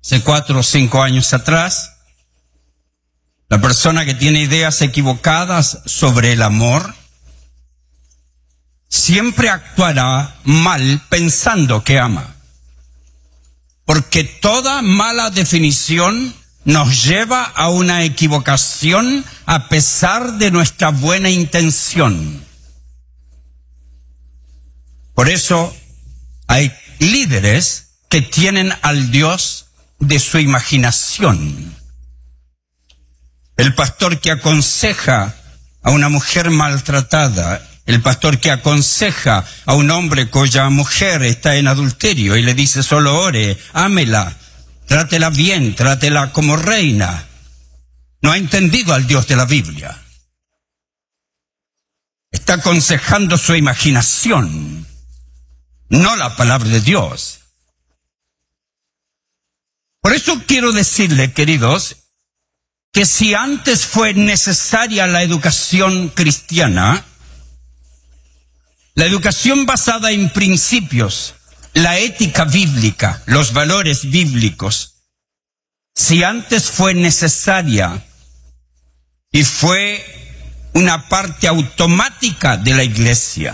hace 4 o 5 años atrás. La persona que tiene ideas equivocadas sobre el amor siempre actuará mal pensando que ama. Porque toda mala definición nos lleva a una equivocación a pesar de nuestra buena intención. Por eso hay líderes que tienen al Dios de su imaginación. El pastor que aconseja a una mujer maltratada, el pastor que aconseja a un hombre cuya mujer está en adulterio y le dice solo ore, ámela, trátela bien, trátela como reina, no ha entendido al Dios de la Biblia. Está aconsejando su imaginación, no la palabra de Dios. Por eso quiero decirle, queridos, que si antes fue necesaria la educación cristiana, la educación basada en principios, la ética bíblica, los valores bíblicos, si antes fue necesaria y fue una parte automática de la iglesia,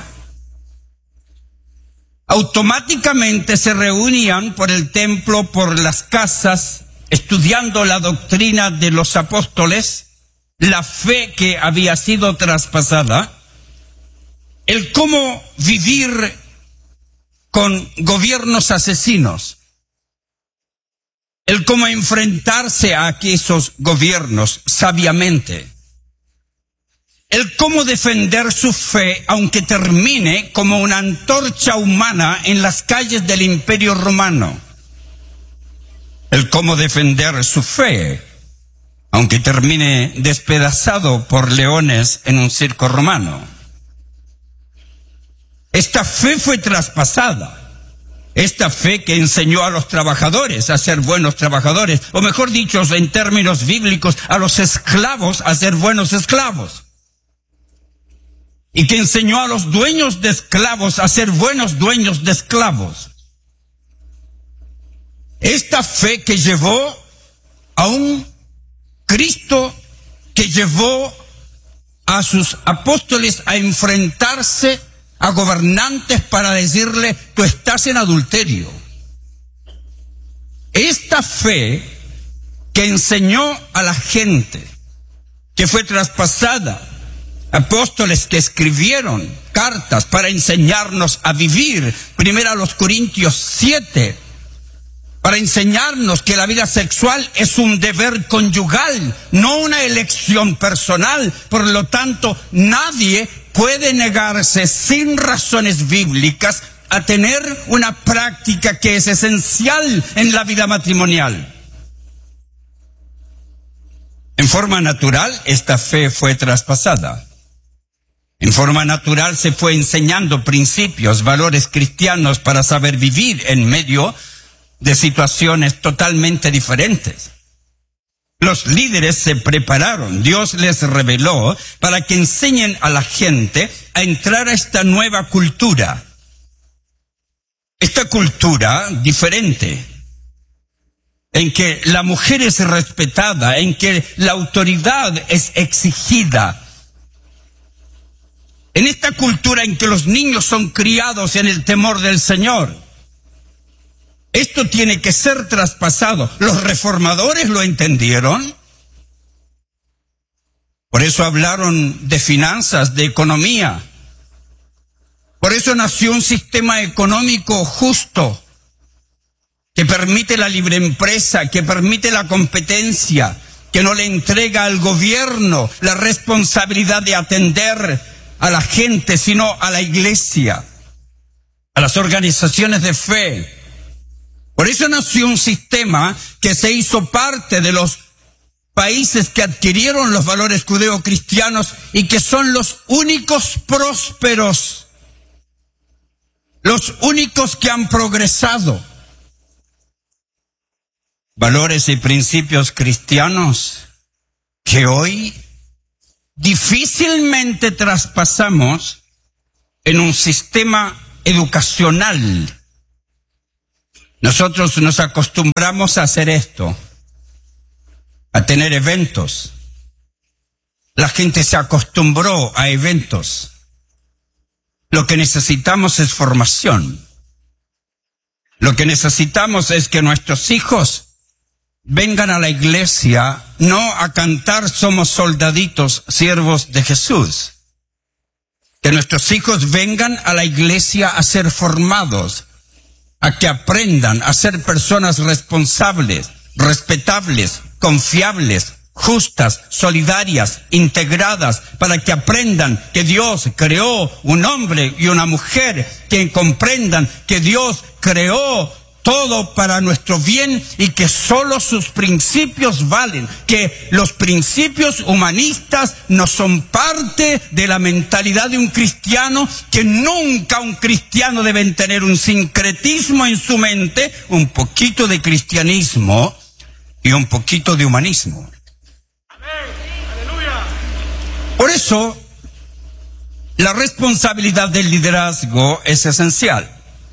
automáticamente se reunían por el templo, por las casas, estudiando la doctrina de los apóstoles, la fe que había sido traspasada, el cómo vivir con gobiernos asesinos, el cómo enfrentarse a esos gobiernos sabiamente, el cómo defender su fe aunque termine como una antorcha humana en las calles del Imperio Romano, el cómo defender su fe aunque termine despedazado por leones en un circo romano. Esta fe fue traspasada. Esta fe que enseñó a los trabajadores a ser buenos trabajadores, o mejor dicho, en términos bíblicos, a los esclavos a ser buenos esclavos. Y que enseñó a los dueños de esclavos a ser buenos dueños de esclavos. Esta fe que llevó a un Cristo que llevó a sus apóstoles a enfrentarse a gobernantes para decirle, tú estás en adulterio. Esta fe que enseñó a la gente, que fue traspasada, apóstoles que escribieron cartas para enseñarnos a vivir, primero a los Corintios 7, para enseñarnos que la vida sexual es un deber conyugal, no una elección personal. Por lo tanto, nadie puede negarse sin razones bíblicas a tener una práctica que es esencial en la vida matrimonial. En forma natural, esta fe fue traspasada. En forma natural se fue enseñando principios, valores cristianos para saber vivir en medio de situaciones totalmente diferentes. Los líderes se prepararon, Dios les reveló para que enseñen a la gente a entrar a esta nueva cultura. Esta cultura diferente, en que la mujer es respetada, en que la autoridad es exigida. En esta cultura en que los niños son criados en el temor del Señor. Esto tiene que ser traspasado. Los reformadores lo entendieron. Por eso hablaron de finanzas, de economía. Por eso nació un sistema económico justo, que permite la libre empresa, que permite la competencia, que no le entrega al gobierno la responsabilidad de atender a la gente, sino a la iglesia, a las organizaciones de fe. Por eso nació un sistema que se hizo parte de los países que adquirieron los valores judeocristianos y que son los únicos prósperos, los únicos que han progresado. Valores y principios cristianos que hoy difícilmente traspasamos en un sistema educacional. Nosotros nos acostumbramos a hacer esto, a tener eventos. La gente se acostumbró a eventos. Lo que necesitamos es formación. Lo que necesitamos es que nuestros hijos vengan a la iglesia, no a cantar "Somos soldaditos, siervos de Jesús". Que nuestros hijos vengan a la iglesia a ser formados, a que aprendan a ser personas responsables, respetables, confiables, justas, solidarias, integradas, para que aprendan que Dios creó un hombre y una mujer, que comprendan que Dios creó todo para nuestro bien y que solo sus principios valen, que los principios humanistas no son parte de la mentalidad de un cristiano, que nunca un cristiano debe tener un sincretismo en su mente, un poquito de cristianismo y un poquito de humanismo. Por eso, la responsabilidad del liderazgo es esencial.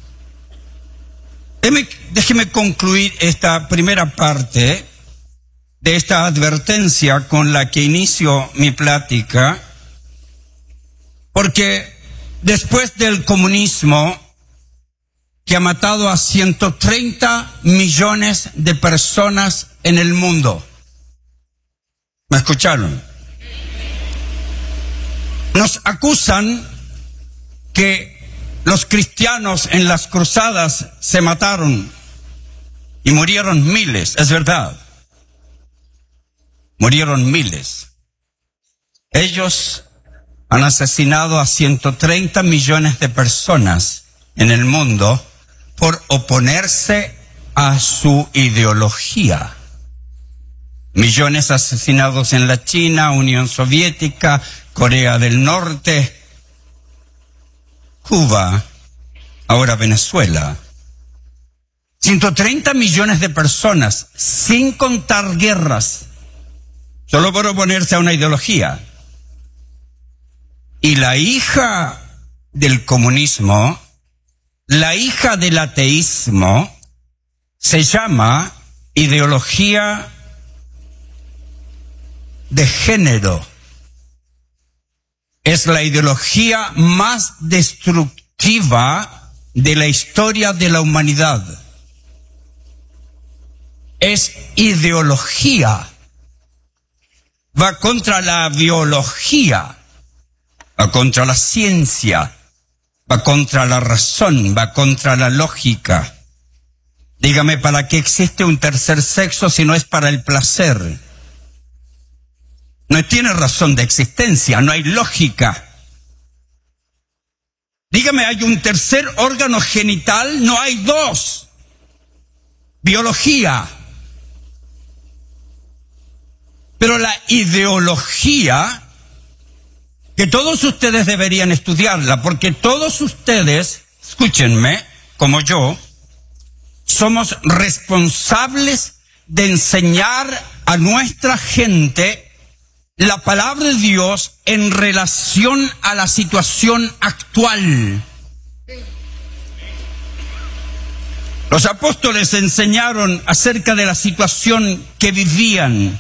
Déjeme concluir esta primera parte de esta advertencia con la que inicio mi plática, porque después del comunismo, que ha matado a 130 millones de personas en el mundo, ¿me escucharon? Nos acusan que los cristianos en las cruzadas se mataron y murieron miles. Es verdad. Murieron miles. Ellos han asesinado a 130 millones de personas en el mundo por oponerse a su ideología. Millones asesinados en la China, Unión Soviética, Corea del Norte, Cuba, ahora Venezuela. 130 millones de personas, sin contar guerras, solo por oponerse a una ideología. Y la hija del comunismo, la hija del ateísmo, se llama ideología de género. Es la ideología más destructiva de la historia de la humanidad. Es ideología. Va contra la biología, va contra la ciencia, va contra la razón, va contra la lógica. Dígame, ¿para qué existe un tercer sexo si no es para el placer? No tiene razón de existencia, no hay lógica. Dígame, ¿hay un tercer órgano genital? No hay dos. Biología. Pero la ideología, que todos ustedes deberían estudiarla, porque todos ustedes, escúchenme, como yo, somos responsables de enseñar a nuestra gente la palabra de Dios en relación a la situación actual. Los apóstoles enseñaron acerca de la situación que vivían.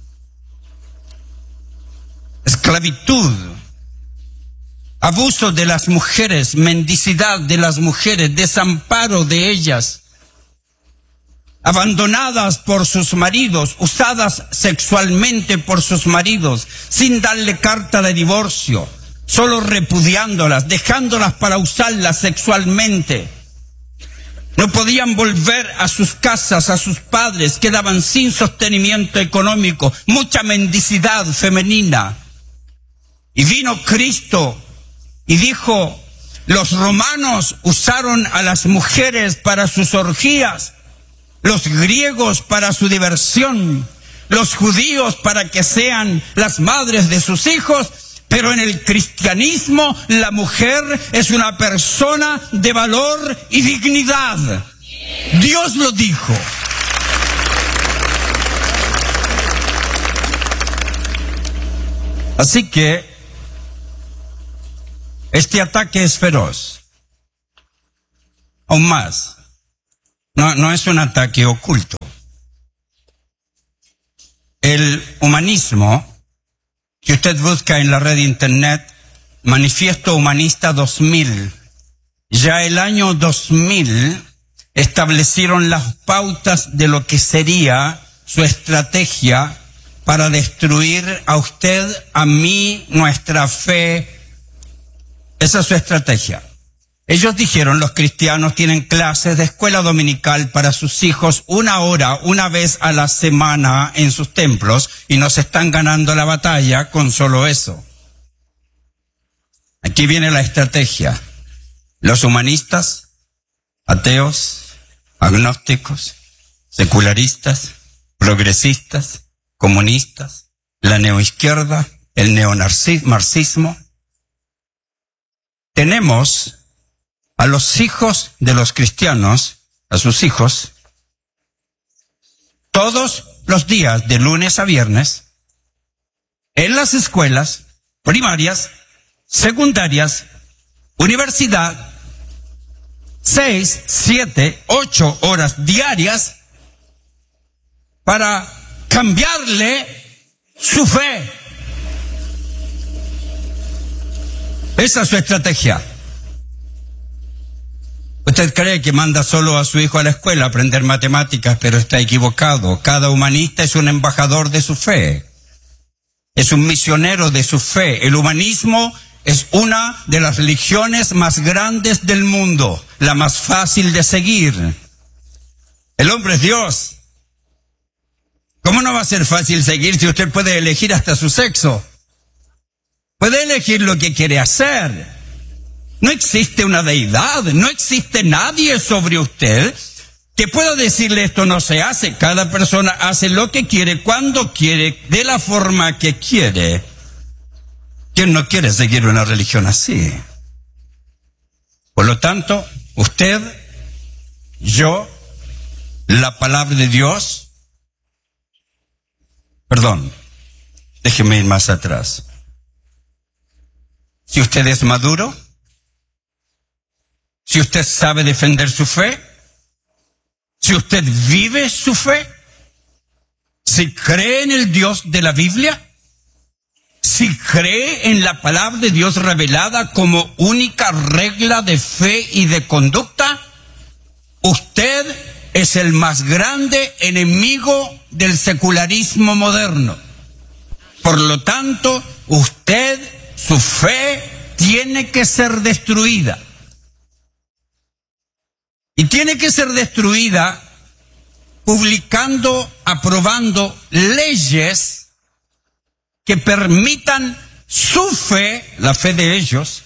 Esclavitud, abuso de las mujeres, mendicidad de las mujeres, desamparo de ellas, abandonadas por sus maridos, usadas sexualmente por sus maridos, sin darle carta de divorcio, solo repudiándolas, dejándolas para usarlas sexualmente. No podían volver a sus casas, a sus padres, quedaban sin sostenimiento económico, mucha mendicidad femenina. Y vino Cristo y dijo, los romanos usaron a las mujeres para sus orgías, los griegos para su diversión, los judíos para que sean las madres de sus hijos, pero en el cristianismo la mujer es una persona de valor y dignidad. Dios lo dijo. Así que este ataque es feroz. Aún más, No es un ataque oculto. El humanismo, que usted busca en la red de internet, Manifiesto Humanista 2000, ya el año 2000 establecieron las pautas de lo que sería su estrategia para destruir a usted, a mí, nuestra fe. Esa es su estrategia. Ellos dijeron, los cristianos tienen clases de escuela dominical para sus hijos 1 hora, una vez a la semana en sus templos, y nos están ganando la batalla con solo eso. Aquí viene la estrategia. Los humanistas, ateos, agnósticos, secularistas, progresistas, comunistas, la neoizquierda, el neomarxismo, tenemos a los hijos de los cristianos, a sus hijos, todos los días de lunes a viernes, en las escuelas primarias, secundarias, universidad, 6, 7, 8 horas diarias para cambiarle su fe. Esa es su estrategia. Usted cree que manda solo a su hijo a la escuela a aprender matemáticas, pero está equivocado. Cada humanista es un embajador de su fe. Es un misionero de su fe. El humanismo es una de las religiones más grandes del mundo, la más fácil de seguir. El hombre es Dios. ¿Cómo no va a ser fácil seguir si usted puede elegir hasta su sexo? Puede elegir lo que quiere hacer. No existe una deidad, no existe nadie sobre usted que pueda decirle esto no se hace. Cada persona hace lo que quiere, cuando quiere, de la forma que quiere. ¿Quién no quiere seguir una religión así? Por lo tanto, usted, yo, la palabra de Dios, déjeme ir más atrás. Si usted es maduro, si usted sabe defender su fe, si usted vive su fe, si cree en el Dios de la Biblia, si cree en la palabra de Dios revelada como única regla de fe y de conducta, usted es el más grande enemigo del secularismo moderno. Por lo tanto, usted, su fe, tiene que ser destruida. Y tiene que ser destruida publicando, aprobando leyes que permitan su fe, la fe de ellos,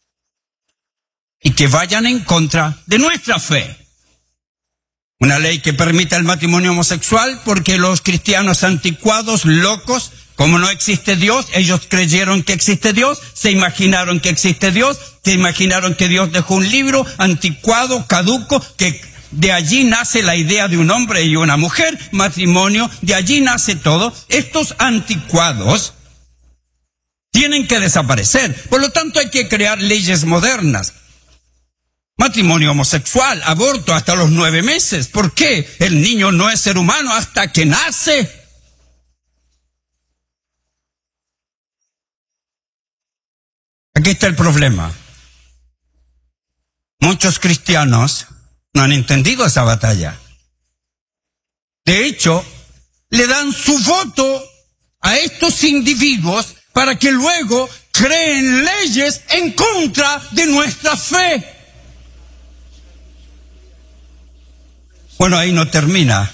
y que vayan en contra de nuestra fe. Una ley que permita el matrimonio homosexual, porque los cristianos anticuados, locos, como no existe Dios, ellos creyeron que existe Dios, se imaginaron que existe Dios, se imaginaron que Dios dejó un libro anticuado, caduco, que de allí nace la idea de un hombre y una mujer, matrimonio, de allí nace todo. Estos anticuados tienen que desaparecer. Por lo tanto, hay que crear leyes modernas. Matrimonio homosexual, aborto hasta los 9 meses. ¿Por qué? El niño no es ser humano hasta que nace. Aquí está el problema. Muchos cristianos no han entendido esa batalla. De hecho, le dan su voto a estos individuos para que luego creen leyes en contra de nuestra fe. Bueno, ahí no termina.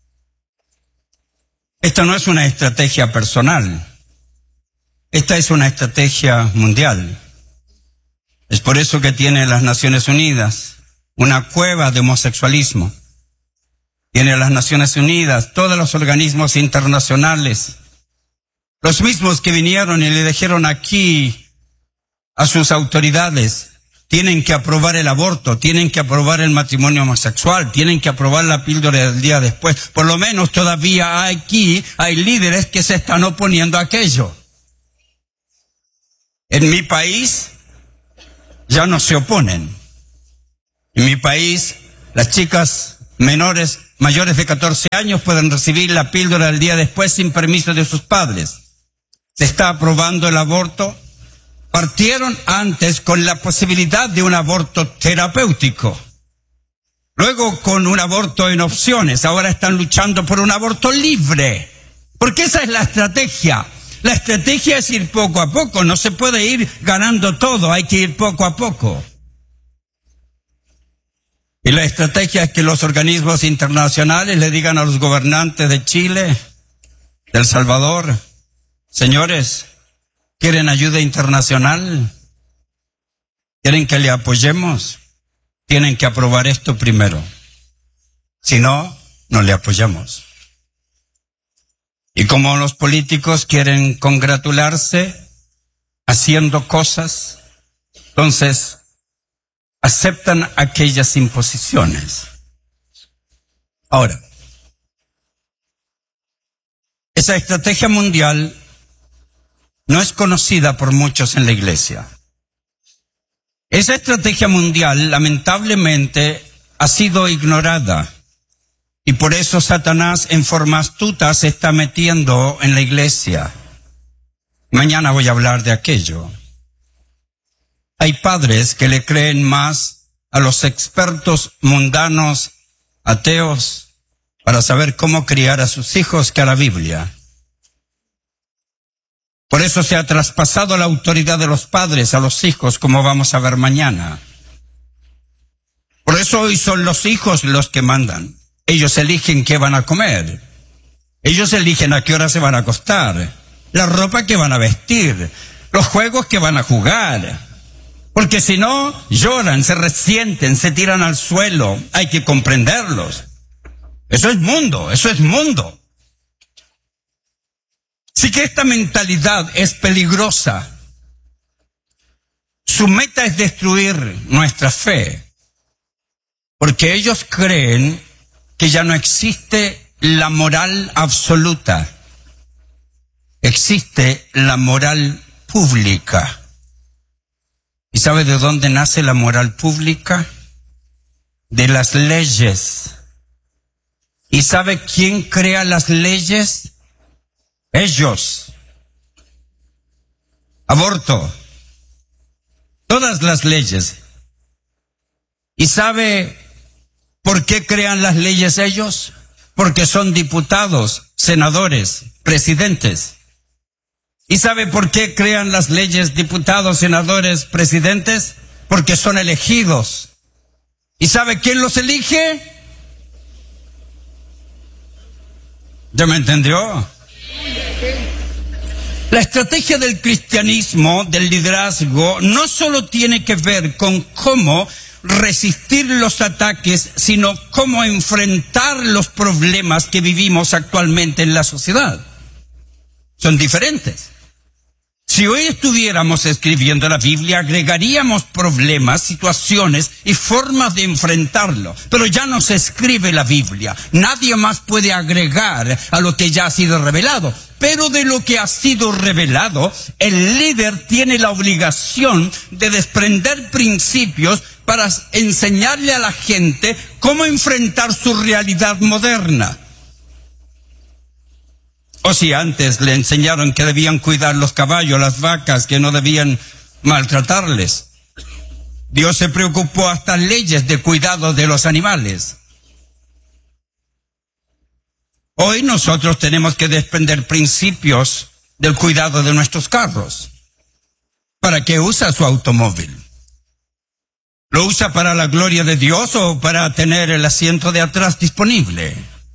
Esta no es una estrategia personal. Esta es una estrategia mundial. Es por eso que tiene las Naciones Unidas una cueva de homosexualismo. Tiene las Naciones Unidas, todos los organismos internacionales, los mismos que vinieron y le dijeron aquí a sus autoridades, tienen que aprobar el aborto, tienen que aprobar el matrimonio homosexual, tienen que aprobar la píldora del día después. Por lo menos todavía aquí hay líderes que se están oponiendo a aquello. En mi país ya no se oponen. En mi país las chicas mayores de 14 años pueden recibir la píldora el día después sin permiso de sus padres. Se está aprobando el aborto. Partieron antes con la posibilidad de un aborto terapéutico. Luego con un aborto en opciones. Ahora están luchando por un aborto libre. Porque esa es la estrategia. La estrategia es ir poco a poco. No se puede ir ganando todo. Hay que ir poco a poco. Y la estrategia es que los organismos internacionales le digan a los gobernantes de Chile, de El Salvador: señores, ¿quieren ayuda internacional? ¿Quieren que le apoyemos? Tienen que aprobar esto primero. Si no, no le apoyamos. Y como los políticos quieren congratularse haciendo cosas, entonces aceptan aquellas imposiciones. Ahora, esa estrategia mundial no es conocida por muchos en la iglesia. Esa estrategia mundial, lamentablemente, ha sido ignorada. Y por eso Satanás, en forma astuta, se está metiendo en la iglesia. Mañana voy a hablar de aquello. Hay padres que le creen más a los expertos mundanos, ateos, para saber cómo criar a sus hijos que a la Biblia. Por eso se ha traspasado la autoridad de los padres a los hijos, como vamos a ver mañana. Por eso hoy son los hijos los que mandan. Ellos eligen qué van a comer. Ellos eligen a qué hora se van a acostar, la ropa que van a vestir, los juegos que van a jugar. Porque si no, lloran, se resienten, se tiran al suelo. Hay que comprenderlos. Eso es mundo, eso es mundo. Así que esta mentalidad es peligrosa. Su meta es destruir nuestra fe. Porque ellos creen que ya no existe la moral absoluta. Existe la moral pública. ¿Y sabe de dónde nace la moral pública? De las leyes. ¿Y sabe quién crea las leyes? Ellos. Aborto. Todas las leyes. ¿Y sabe por qué crean las leyes ellos? Porque son diputados, senadores, presidentes. ¿Y sabe por qué crean las leyes diputados, senadores, presidentes? Porque son elegidos. ¿Y sabe quién los elige? ¿Ya me entendió? La estrategia del cristianismo, del liderazgo, no solo tiene que ver con cómo resistir los ataques, sino cómo enfrentar los problemas que vivimos actualmente en la sociedad. Son diferentes. Si hoy estuviéramos escribiendo la Biblia, agregaríamos problemas, situaciones y formas de enfrentarlo. Pero ya no se escribe la Biblia. Nadie más puede agregar a lo que ya ha sido revelado. Pero de lo que ha sido revelado, el líder tiene la obligación de desprender principios para enseñarle a la gente cómo enfrentar su realidad moderna. O si antes le enseñaron que debían cuidar los caballos, las vacas, que no debían maltratarles. Dios se preocupó hasta leyes de cuidado de los animales. Hoy nosotros tenemos que desprender principios del cuidado de nuestros carros. ¿Para qué usa su automóvil? ¿Lo usa para la gloria de Dios o para tener el asiento de atrás disponible?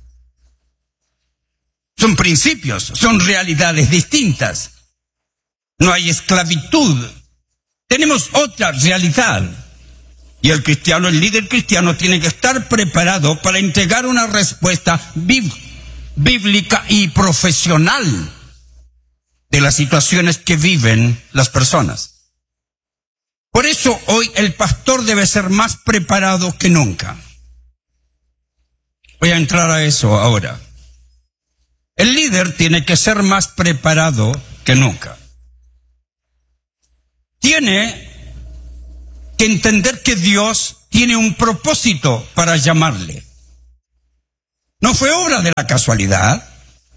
Son principios, son realidades distintas. No hay esclavitud. Tenemos otra realidad. Y el cristiano, el líder cristiano, tiene que estar preparado para entregar una respuesta bíblica y profesional de las situaciones que viven las personas. Por eso hoy el pastor debe ser más preparado que nunca. Voy a entrar a eso ahora. El líder tiene que ser más preparado que nunca. Tiene que entender que Dios tiene un propósito para llamarle. No fue obra de la casualidad.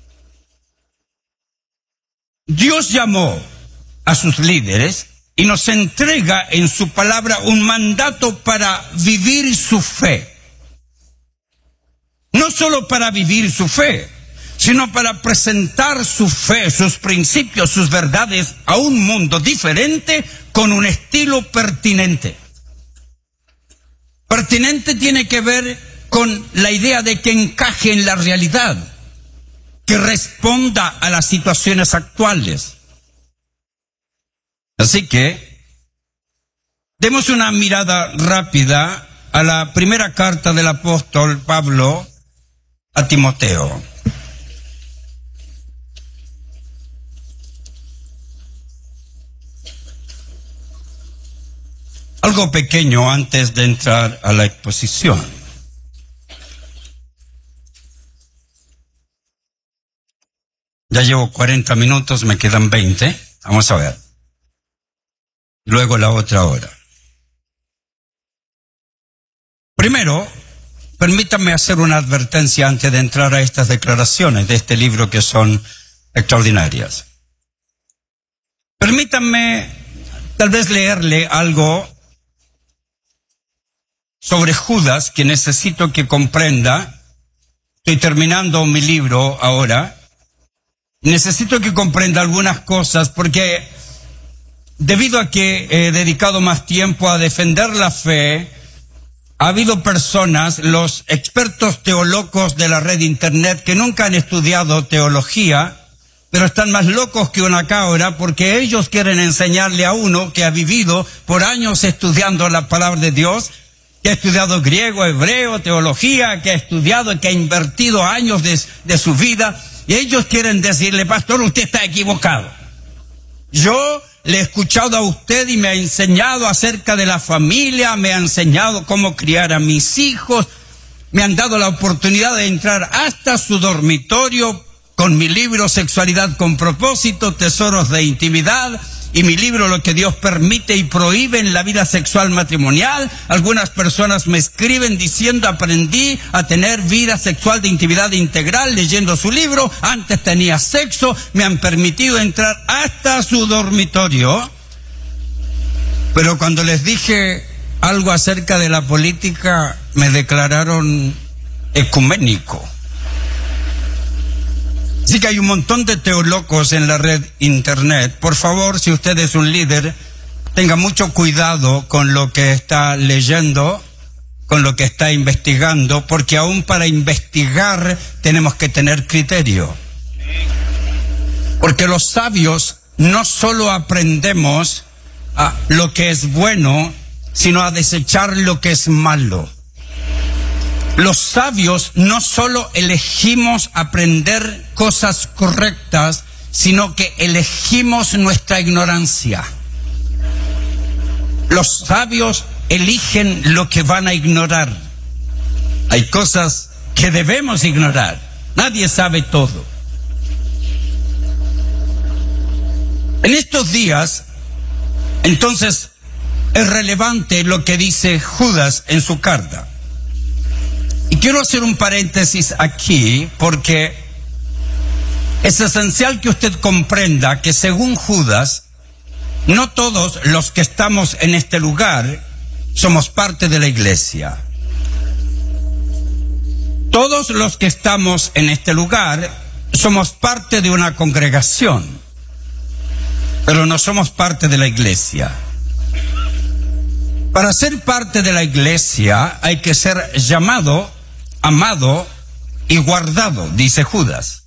Dios llamó a sus líderes y nos entrega en su palabra un mandato para vivir su fe. No solo para vivir su fe, sino para presentar su fe, sus principios, sus verdades a un mundo diferente con un estilo pertinente. Pertinente tiene que ver con la idea de que encaje en la realidad, que responda a las situaciones actuales. Así que, demos una mirada rápida a la primera carta del apóstol Pablo a Timoteo. Algo pequeño antes de entrar a la exposición. Ya llevo 40 minutos, me quedan 20. Vamos a ver. Luego la otra hora. Primero, permítanme hacer una advertencia antes de entrar a estas declaraciones de este libro que son extraordinarias. Permítanme tal vez leerle algo sobre Judas que necesito que comprenda. Estoy terminando mi libro ahora. Necesito que comprenda algunas cosas porque debido a que he dedicado más tiempo a defender la fe, ha habido personas, los expertos teólogos de la red internet, que nunca han estudiado teología, pero están más locos que una cabra porque ellos quieren enseñarle a uno que ha vivido por años estudiando la palabra de Dios, que ha estudiado griego, hebreo, teología, que ha estudiado y que ha invertido años de su vida, y ellos quieren decirle: pastor, usted está equivocado. Yo le he escuchado a usted y me ha enseñado acerca de la familia, me ha enseñado cómo criar a mis hijos, me han dado la oportunidad de entrar hasta su dormitorio con mi libro Sexualidad con propósito, Tesoros de Intimidad, y mi libro Lo que Dios permite y prohíbe en la vida sexual matrimonial. Algunas personas me escriben diciendo: aprendí a tener vida sexual de intimidad integral leyendo su libro, antes tenía sexo, me han permitido entrar hasta su dormitorio. Pero cuando les dije algo acerca de la política, me declararon ecuménico. Así que hay un montón de teólogos en la red internet. Por favor, si usted es un líder, tenga mucho cuidado con lo que está leyendo, con lo que está investigando, porque aún para investigar tenemos que tener criterio. Porque los sabios no solo aprendemos a lo que es bueno, sino a desechar lo que es malo. Los sabios no solo elegimos aprender cosas correctas, sino que elegimos nuestra ignorancia. Los sabios eligen lo que van a ignorar. Hay cosas que debemos ignorar. Nadie sabe todo. En estos días, entonces, es relevante lo que dice Judas en su carta. Y quiero hacer un paréntesis aquí porque es esencial que usted comprenda que según Judas, no todos los que estamos en este lugar somos parte de la iglesia. Todos los que estamos en este lugar somos parte de una congregación, pero no somos parte de la iglesia. Para ser parte de la iglesia hay que ser llamado, amado y guardado, dice Judas.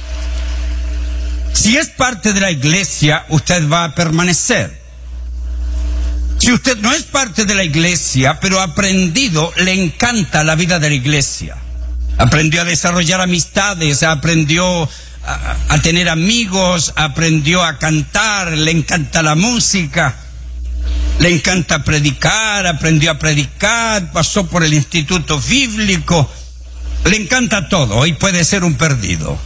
Si es parte de la iglesia, usted va a permanecer. Si usted no es parte de la iglesia, pero ha aprendido, le encanta la vida de la iglesia. Aprendió a desarrollar amistades, aprendió a tener amigos, aprendió a cantar, le encanta la música, le encanta predicar, aprendió a predicar, pasó por el instituto bíblico, le encanta todo y puede ser un perdido.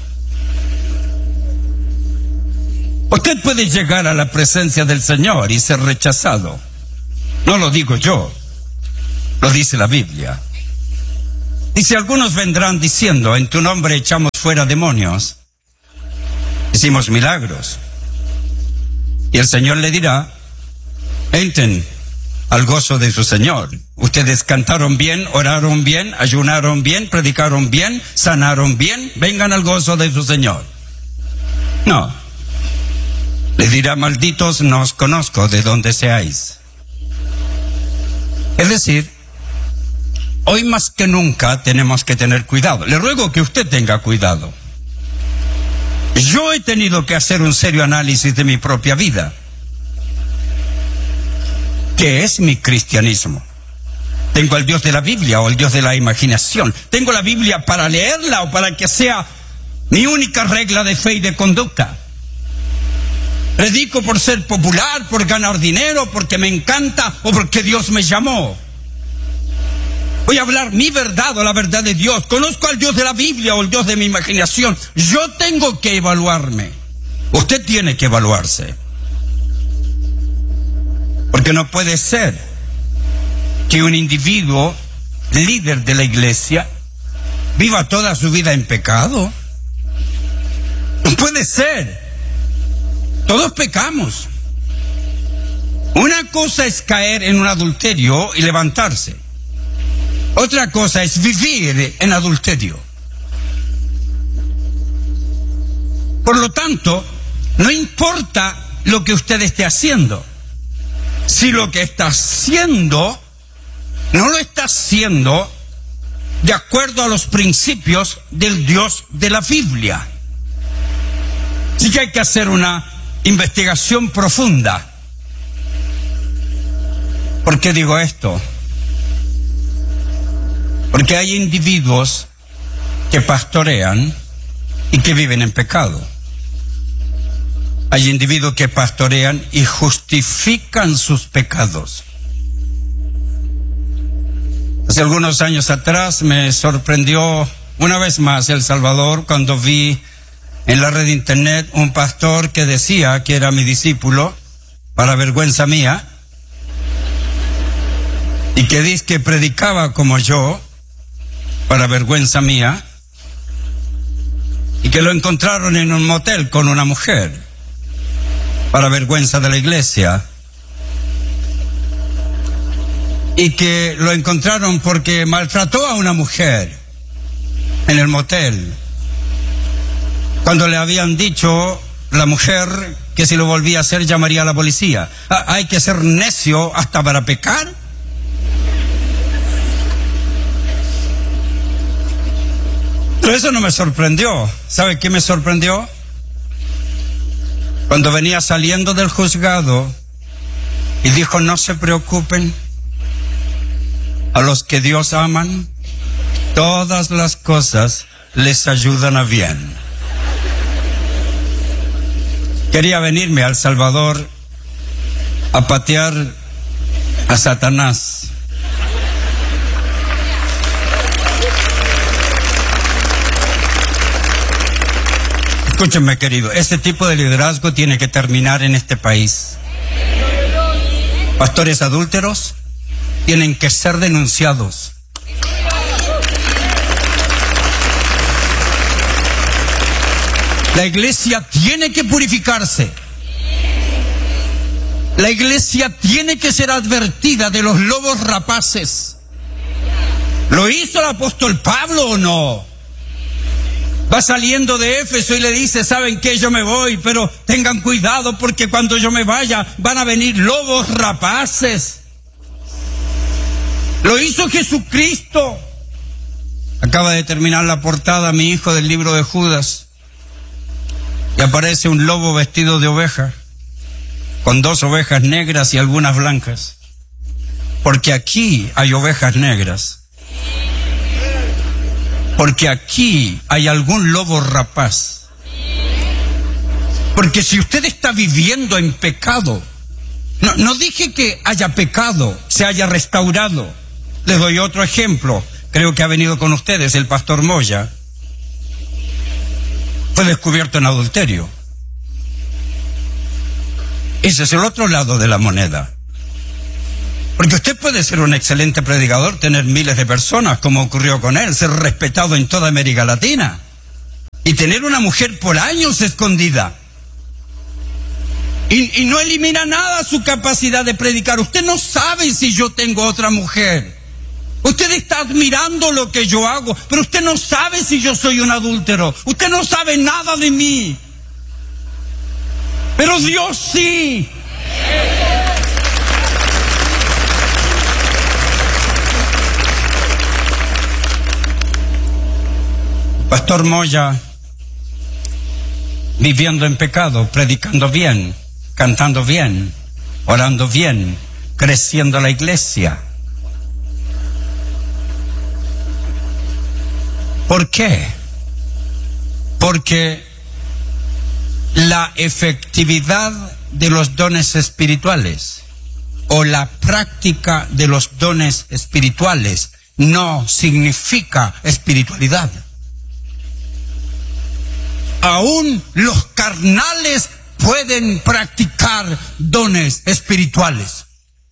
Usted puede llegar a la presencia del Señor y ser rechazado. No lo digo yo, lo dice la Biblia. Y si algunos vendrán diciendo, en tu nombre echamos fuera demonios, hicimos milagros. Y el Señor le dirá, entren al gozo de su Señor. Ustedes cantaron bien, oraron bien, ayunaron bien, predicaron bien, sanaron bien, vengan al gozo de su Señor. No. Les dirá, malditos, no os conozco de dónde seáis. Es decir, hoy más que nunca tenemos que tener cuidado. Le ruego que usted tenga cuidado. Yo he tenido que hacer un serio análisis de mi propia vida. ¿Qué es mi cristianismo? ¿Tengo al Dios de la Biblia o al Dios de la imaginación? ¿Tengo la Biblia para leerla o para que sea mi única regla de fe y de conducta? ¿Predico por ser popular, por ganar dinero, porque me encanta o porque Dios me llamó? Voy a hablar mi verdad o la verdad de Dios. ¿Conozco al Dios de la Biblia o el Dios de mi imaginación? Yo tengo que evaluarme. Usted tiene que evaluarse. Porque no puede ser que un individuo, líder de la iglesia, viva toda su vida en pecado. No puede ser. Todos pecamos. Una cosa es caer en un adulterio y levantarse. Otra cosa es vivir en adulterio. Por lo tanto, no importa lo que usted esté haciendo. Si lo que está haciendo no lo está haciendo de acuerdo a los principios del Dios de la Biblia. Así que hay que hacer una investigación profunda. ¿Por qué digo esto? Porque hay individuos que pastorean y que viven en pecado. Hay individuos que pastorean y justifican sus pecados. Hace algunos años atrás me sorprendió una vez más El Salvador cuando vi en la red de internet un pastor que decía que era mi discípulo, para vergüenza mía, y que dice que predicaba como yo, para vergüenza mía, y que lo encontraron en un motel con una mujer, para vergüenza de la iglesia, y que lo encontraron porque maltrató a una mujer en el motel, cuando le habían dicho la mujer que si lo volvía a hacer llamaría a la policía. ¿Hay que ser necio hasta para pecar? Pero eso no me sorprendió. ¿Sabe qué me sorprendió? Cuando venía saliendo del juzgado y dijo, no se preocupen, a los que Dios aman, todas las cosas les ayudan a bien. Quería venirme a El Salvador a patear a Satanás. Escúchenme, querido, ese tipo de liderazgo tiene que terminar en este país. Pastores adúlteros tienen que ser denunciados. La iglesia tiene que purificarse. La iglesia tiene que ser advertida de los lobos rapaces. ¿Lo hizo el apóstol Pablo o no? Va saliendo de Éfeso y le dice, ¿saben qué? Yo me voy, pero tengan cuidado porque cuando yo me vaya van a venir lobos rapaces. Lo hizo Jesucristo. Acaba de terminar la portada mi hijo del libro de Judas. Y aparece un lobo vestido de oveja, con 2 ovejas negras y algunas blancas. Porque aquí hay ovejas negras. Porque aquí hay algún lobo rapaz. Porque si usted está viviendo en pecado, no dije que haya pecado, se haya restaurado. Les doy otro ejemplo. Creo que ha venido con ustedes el pastor Moya. Fue descubierto en adulterio. Ese es el otro lado de la moneda. Porque usted puede ser un excelente predicador, tener miles de personas, como ocurrió con él, ser respetado en toda América Latina, y tener una mujer por años escondida. Y no elimina nada su capacidad de predicar. Usted no sabe si yo tengo otra mujer. Usted está admirando lo que yo hago, pero usted no sabe si yo soy un adúltero. Usted no sabe nada de mí. Pero Dios sí. Pastor Moya, viviendo en pecado, predicando bien, cantando bien, orando bien, creciendo la iglesia. ¿Por qué? Porque la efectividad de los dones espirituales o la práctica de los dones espirituales no significa espiritualidad. Aún los carnales pueden practicar dones espirituales.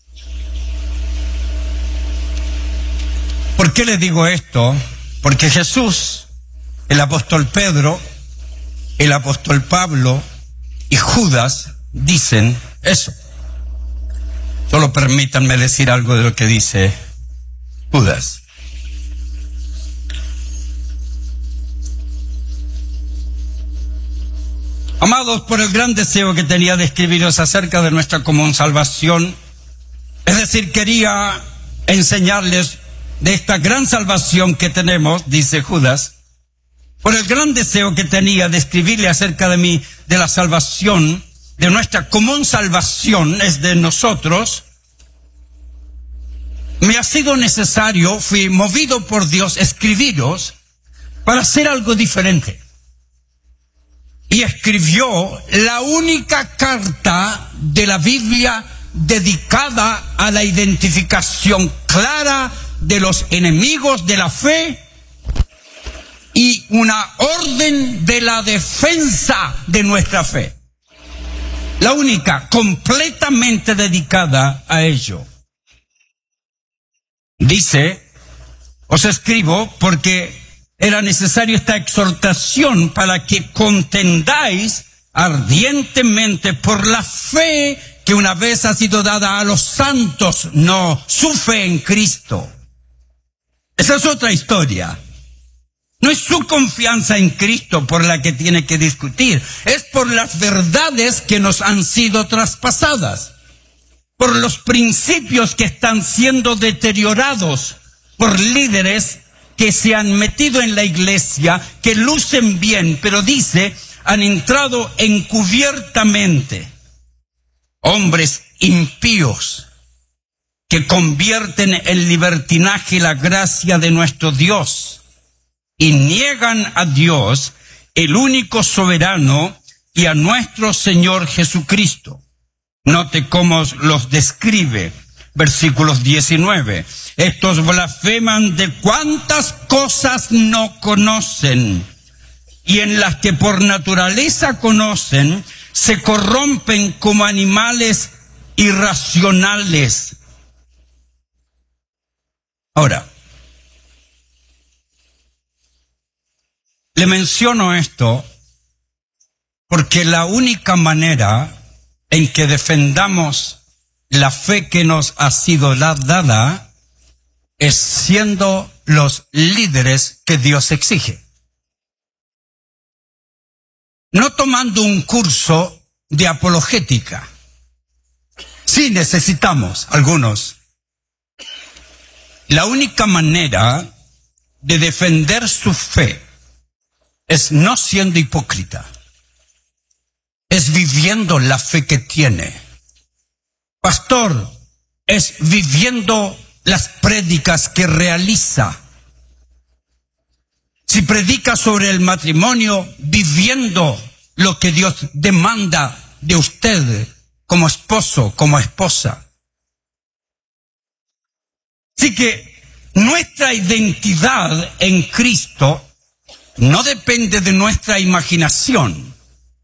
¿Por qué les digo esto? Porque Jesús, el apóstol Pedro, el apóstol Pablo y Judas dicen eso. Solo permítanme decir algo de lo que dice Judas. Amados, por el gran deseo que tenía de escribiros acerca de nuestra común salvación, es decir, quería enseñarles de esta gran salvación que tenemos, dice Judas, por el gran deseo que tenía de escribirle acerca de la salvación, de nuestra común salvación, es de nosotros, me ha sido necesario, fui movido por Dios, escribiros para hacer algo diferente. Y escribió la única carta de la Biblia dedicada a la identificación clara de los enemigos de la fe y una orden de la defensa de nuestra fe. La única, completamente dedicada a ello. Dice, os escribo porque era necesaria esta exhortación para que contendáis ardientemente por la fe que una vez ha sido dada a los santos, no su fe en Cristo. Esa es otra historia. No es su confianza en Cristo por la que tiene que discutir, es por las verdades que nos han sido traspasadas, por los principios que están siendo deteriorados por líderes que se han metido en la iglesia, que lucen bien, pero dice, han entrado encubiertamente. Hombres impíos que convierten en libertinaje la gracia de nuestro Dios y niegan a Dios, el único soberano, y a nuestro Señor Jesucristo. Note cómo los describe. Versículos 19. Estos blasfeman de cuántas cosas no conocen, y en las que por naturaleza conocen, se corrompen como animales irracionales. Ahora, le menciono esto porque la única manera en que defendamos la fe que nos ha sido dada es siendo los líderes que Dios exige. No tomando un curso de apologética. Sí necesitamos algunos. La única manera de defender su fe es no siendo hipócrita. Es viviendo la fe que tiene. Pastor, es viviendo las prédicas que realiza. Si predica sobre el matrimonio, viviendo lo que Dios demanda de usted como esposo, como esposa. Así que nuestra identidad en Cristo no depende de nuestra imaginación,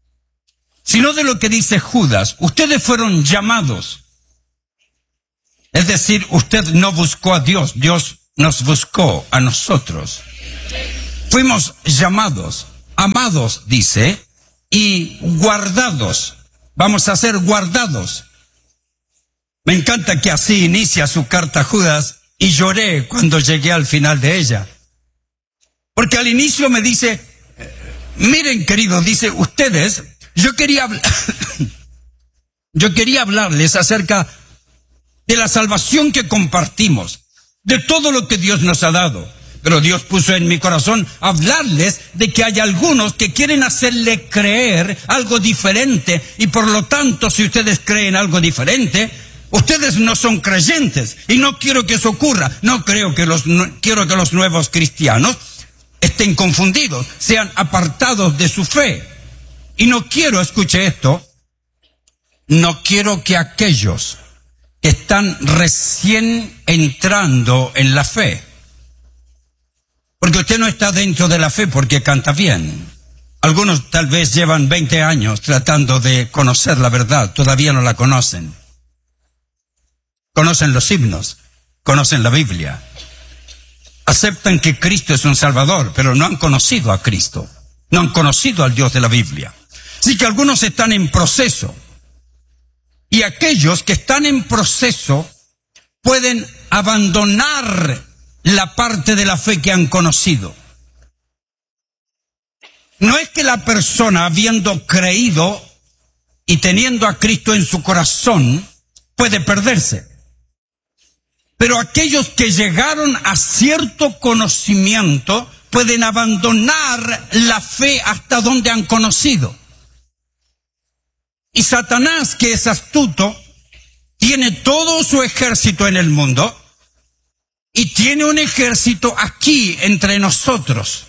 sino de lo que dice Judas. Ustedes fueron llamados. Es decir, usted no buscó a Dios, Dios nos buscó a nosotros. Fuimos llamados, amados, dice, y guardados. Vamos a ser guardados. Me encanta que así inicia su carta a Judas, y lloré cuando llegué al final de ella. Porque al inicio me dice, miren queridos, dice, ustedes, yo quería hablarles acerca de la salvación que compartimos, de todo lo que Dios nos ha dado. Pero Dios puso en mi corazón hablarles de que hay algunos que quieren hacerle creer algo diferente, y por lo tanto, si ustedes creen algo diferente, ustedes no son creyentes, y no quiero que eso ocurra. Quiero que los nuevos cristianos estén confundidos, sean apartados de su fe. Y no quiero, escuche esto, no quiero que aquellos que están recién entrando en la fe, porque usted no está dentro de la fe porque canta bien. Algunos tal vez llevan 20 años tratando de conocer la verdad, todavía no la conocen. Conocen los himnos, conocen la Biblia. Aceptan que Cristo es un Salvador, pero no han conocido a Cristo. No han conocido al Dios de la Biblia. Así que algunos están en proceso. Y aquellos que están en proceso pueden abandonar la parte de la fe que han conocido. No es que la persona, habiendo creído y teniendo a Cristo en su corazón, puede perderse. Pero aquellos que llegaron a cierto conocimiento pueden abandonar la fe hasta donde han conocido. Y Satanás, que es astuto, tiene todo su ejército en el mundo y tiene un ejército aquí entre nosotros.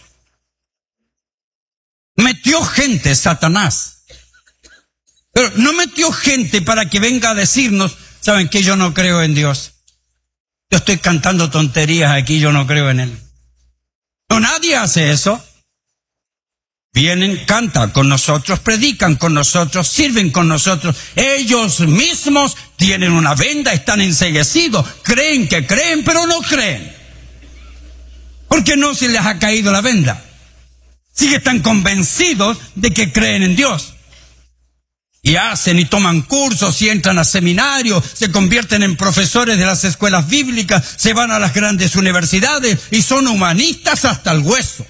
Metió gente, Satanás. Pero no metió gente para que venga a decirnos, ¿saben qué? Yo no creo en Dios. Yo estoy cantando tonterías aquí, yo no creo en Él. No, nadie hace eso. Vienen, cantan con nosotros, predican con nosotros, sirven con nosotros. Ellos mismos tienen una venda, están enceguecidos, creen que creen, pero no creen. Porque no se les ha caído la venda. Sí que están convencidos de que creen en Dios. Y hacen y toman cursos y entran a seminarios, se convierten en profesores de las escuelas bíblicas, se van a las grandes universidades y son humanistas hasta el hueso.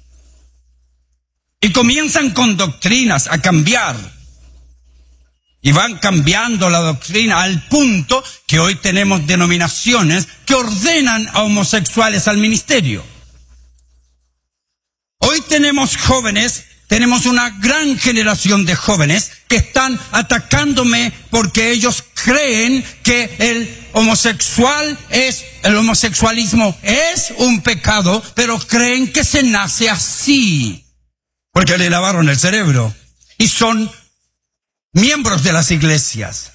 Y comienzan con doctrinas a cambiar. Y van cambiando la doctrina al punto que hoy tenemos denominaciones que ordenan a homosexuales al ministerio. Hoy tenemos jóvenes, tenemos una gran generación de jóvenes que están atacándome porque ellos creen que el homosexualismo es un pecado, pero creen que se nace así. Porque le lavaron el cerebro y son miembros de las iglesias.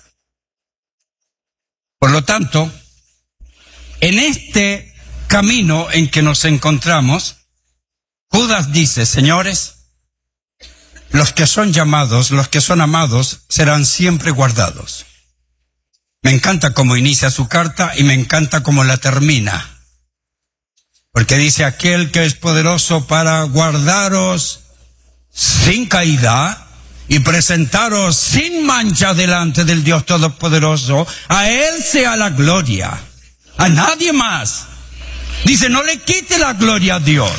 Por lo tanto, en este camino en que nos encontramos, Judas dice, señores, los que son llamados, los que son amados, serán siempre guardados. Me encanta cómo inicia su carta y me encanta cómo la termina. Porque dice, aquel que es poderoso para guardaros sin caída y presentaros sin mancha delante del Dios Todopoderoso, a Él sea la gloria, a nadie más. Dice, no le quite la gloria a Dios.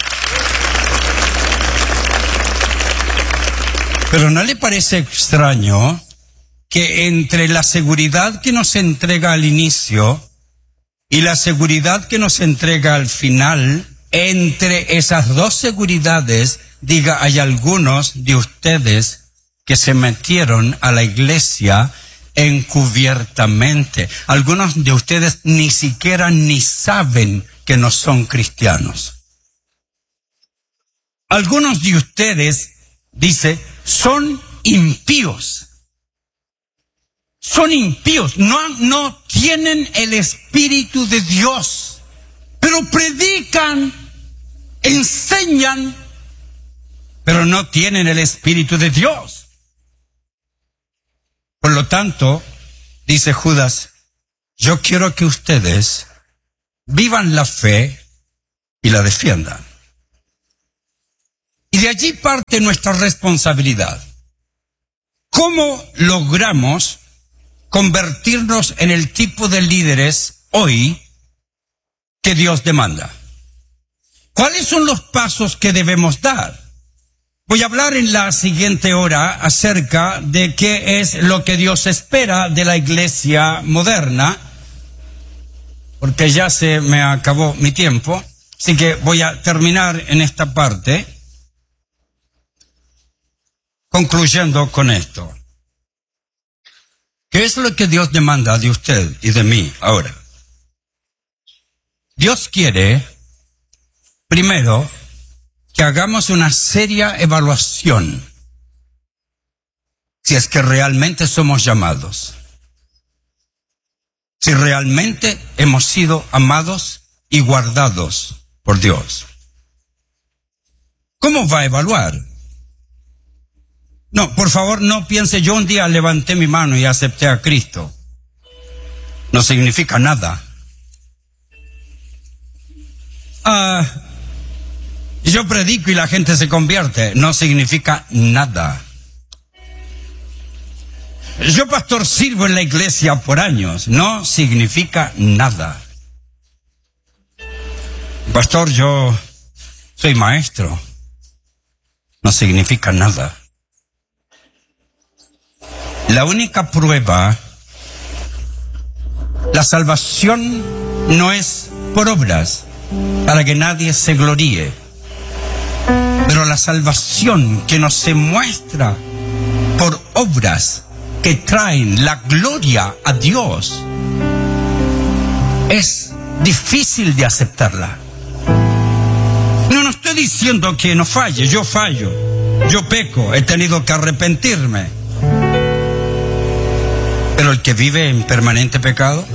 Pero ¿no le parece extraño que entre la seguridad que nos entrega al inicio y la seguridad que nos entrega al final, entre esas dos seguridades, diga, hay algunos de ustedes que se metieron a la iglesia encubiertamente? Algunos de ustedes ni siquiera ni saben que no son cristianos. Algunos de ustedes, dice, son impíos. Son impíos, no tienen el Espíritu de Dios, pero predican, enseñan, pero no tienen el Espíritu de Dios. Por lo tanto, dice Judas, yo quiero que ustedes vivan la fe y la defiendan. Y de allí parte nuestra responsabilidad. ¿Cómo logramos convertirnos en el tipo de líderes hoy que Dios demanda? ¿Cuáles son los pasos que debemos dar? Voy a hablar en la siguiente hora acerca de qué es lo que Dios espera de la iglesia moderna, porque ya se me acabó mi tiempo, así que voy a terminar en esta parte, concluyendo con esto. ¿Qué es lo que Dios demanda de usted y de mí ahora? Dios quiere, primero, que hagamos una seria evaluación si es que realmente somos llamados, si realmente hemos sido amados y guardados por Dios. ¿Cómo va a evaluar? No, por favor, no piense, yo un día levanté mi mano y acepté a Cristo. No significa nada. Yo predico y la gente se convierte. No significa nada. Yo, pastor, sirvo en la iglesia por años. No significa nada. Pastor, yo soy maestro. No significa nada. La única prueba, la salvación no es por obras, para que nadie se gloríe. Pero la salvación que nos se muestra por obras que traen la gloria a Dios es difícil de aceptarla. No estoy diciendo que no falle, yo fallo, yo peco, he tenido que arrepentirme. Pero el que vive en permanente pecado,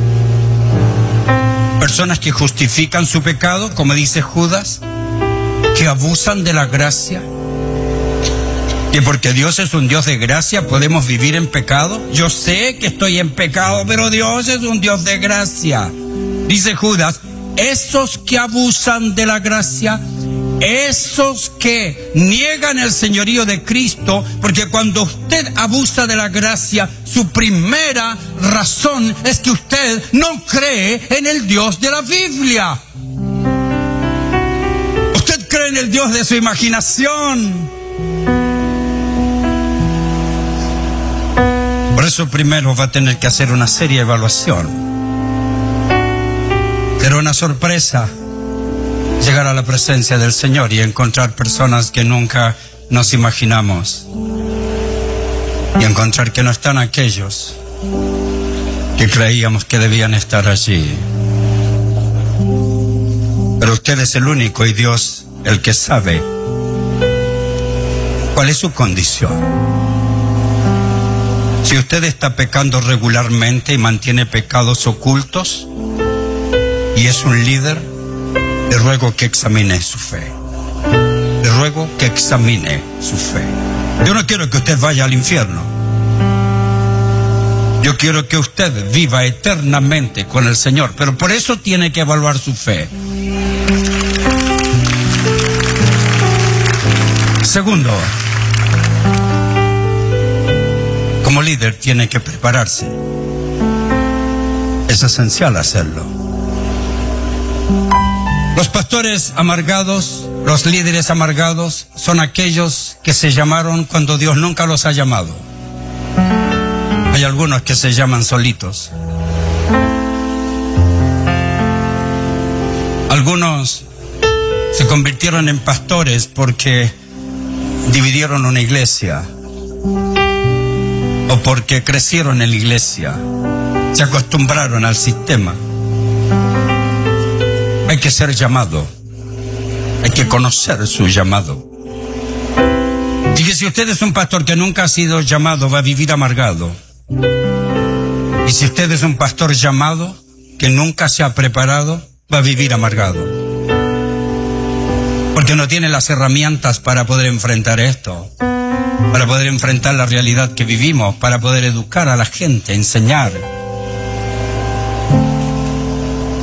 personas que justifican su pecado, como dice Judas, que abusan de la gracia, que porque Dios es un Dios de gracia podemos vivir en pecado. Yo sé que estoy en pecado, pero Dios es un Dios de gracia. Dice Judas, esos que abusan de la gracia, esos que niegan el señorío de Cristo, porque cuando usted abusa de la gracia, su primera razón es que usted no cree en el Dios de la Biblia. Usted cree en el Dios de su imaginación. Por eso primero va a tener que hacer una seria evaluación. Será una sorpresa llegar a la presencia del Señor y encontrar personas que nunca nos imaginamos. Y encontrar que no están aquellos que creíamos que debían estar allí. Pero usted es el único y Dios el que sabe cuál es su condición. Si usted está pecando regularmente y mantiene pecados ocultos y es un líder, le ruego que examine su fe. Le ruego que examine su fe. Yo no quiero que usted vaya al infierno. Yo quiero que usted viva eternamente con el Señor, pero por eso tiene que evaluar su fe. Segundo, como líder tiene que prepararse. Es esencial hacerlo. Los pastores amargados, los líderes amargados, son aquellos que se llamaron cuando Dios nunca los ha llamado. Hay algunos que se llaman solitos. Algunos se convirtieron en pastores porque dividieron una iglesia o porque crecieron en la iglesia, se acostumbraron al sistema. Hay que ser llamado, hay que conocer su llamado. Y que si usted es un pastor que nunca ha sido llamado, va a vivir amargado. Y si usted es un pastor llamado, que nunca se ha preparado, va a vivir amargado. Porque no tiene las herramientas para poder enfrentar esto, para poder enfrentar la realidad que vivimos, para poder educar a la gente, enseñar.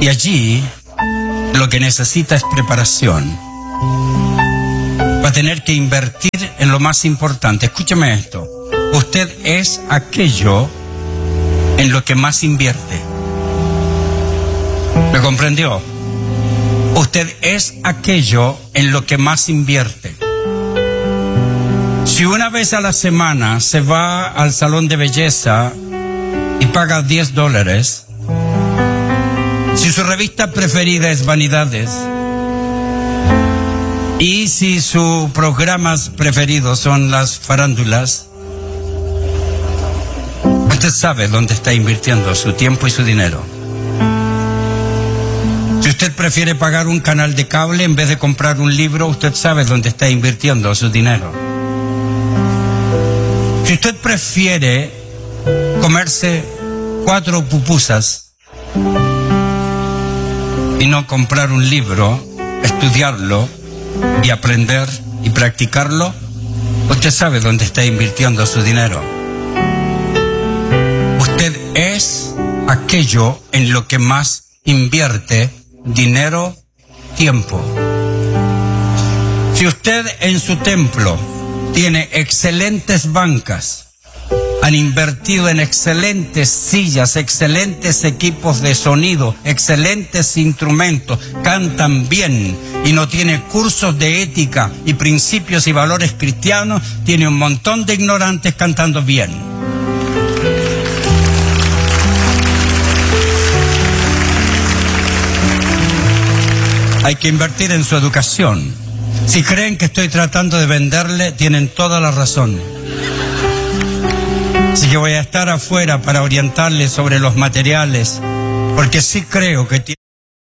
Y allí lo que necesita es preparación. Va a tener que invertir en lo más importante. Escúcheme esto. Usted es aquello en lo que más invierte. ¿Me comprendió? Usted es aquello en lo que más invierte. Si una vez a la semana se va al salón de belleza y paga $10, si su revista preferida es Vanidades, y si sus programas preferidos son las farándulas, usted sabe dónde está invirtiendo su tiempo y su dinero. Si usted prefiere pagar un canal de cable en vez de comprar un libro, usted sabe dónde está invirtiendo su dinero. Si usted prefiere comerse 4 pupusas y no comprar un libro, estudiarlo y aprender y practicarlo, usted sabe dónde está invirtiendo su dinero. Usted es aquello en lo que más invierte dinero, tiempo. Si usted en su templo tiene excelentes bancas, han invertido en excelentes sillas, excelentes equipos de sonido, excelentes instrumentos, cantan bien y no tiene cursos de ética y principios y valores cristianos, tiene un montón de ignorantes cantando bien. Hay que invertir en su educación. Si creen que estoy tratando de venderle, tienen toda la razón. Así que voy a estar afuera para orientarles sobre los materiales, porque sí creo que